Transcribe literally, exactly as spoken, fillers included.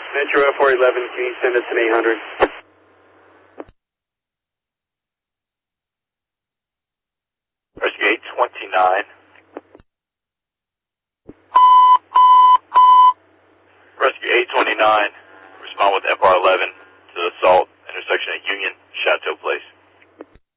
Metro F four eleven, can you send us an eight hundred? Rescue eight twenty-nine. Rescue eight twenty-nine, respond with F R eleven to the assault intersection at Union, Chateau Place.